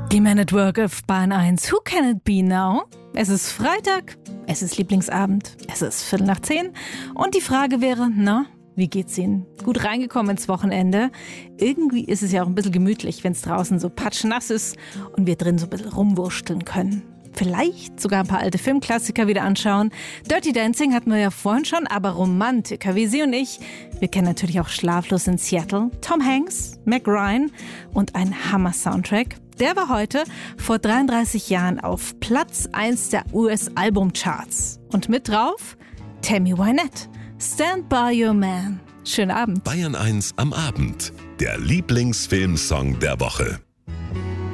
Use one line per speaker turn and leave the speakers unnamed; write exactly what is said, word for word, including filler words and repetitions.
Die Man at Work auf Bahn eins. Who can it be now? Es ist Freitag, es ist Lieblingsabend, es ist Viertel nach zehn. Und die Frage wäre, na, wie geht's Ihnen? Gut reingekommen ins Wochenende? Irgendwie ist es ja auch ein bisschen gemütlich, wenn es draußen so patschnass ist und wir drin so ein bisschen rumwurschteln können. Vielleicht sogar ein paar alte Filmklassiker wieder anschauen. Dirty Dancing hatten wir ja vorhin schon, aber Romantiker wie Sie und ich, wir kennen natürlich auch Schlaflos in Seattle, Tom Hanks, Meg Ryan und ein Hammer-Soundtrack. Der war heute vor dreiunddreißig Jahren auf Platz eins der U S-Albumcharts. Und mit drauf Tammy Wynette, Stand By Your Man. Schönen Abend.
Bayern eins am Abend. Der Lieblingsfilmsong der Woche.